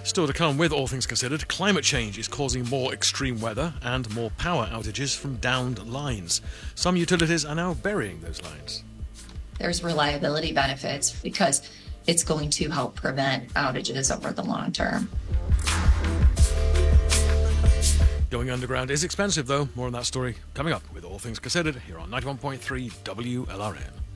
Still to come with All Things Considered, climate change is causing more extreme weather and more power outages from downed lines. Some utilities are now burying those lines. There's reliability benefits because it's going to help prevent outages over the long term. Going underground is expensive, though. More on that story coming up with All Things Considered here on 91.3 WLRN.